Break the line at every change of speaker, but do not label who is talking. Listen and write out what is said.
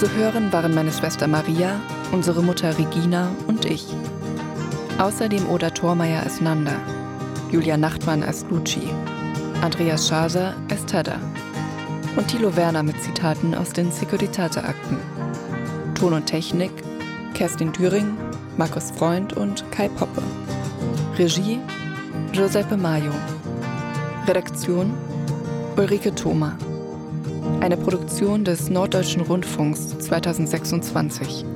zu hören waren meine Schwester Maria, unsere Mutter Regina und ich. Außerdem Oda Thormeyer als Nanda, Julia Nachtmann als Luci, Andreas Schaser als Tada und Thilo Werner mit Zitaten aus den Securitate-Akten. Ton und Technik Kerstin Düring, Markus Freund und Kai Poppe. Regie Giuseppe Maio. Redaktion Ulrike Thoma. Eine Produktion des Norddeutschen Rundfunks 2026.